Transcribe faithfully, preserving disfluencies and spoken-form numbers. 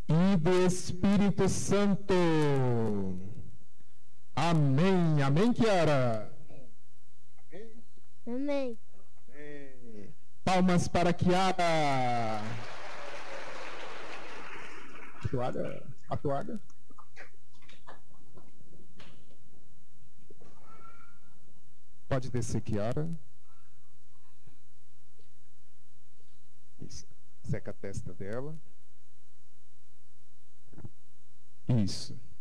e do Espírito Santo. Amém. Amém, Kiara? Amém. Amém. Palmas para Kiara. A toalha? A toalha? Pode descer, Kiara. Isso. Seca a testa dela. Isso.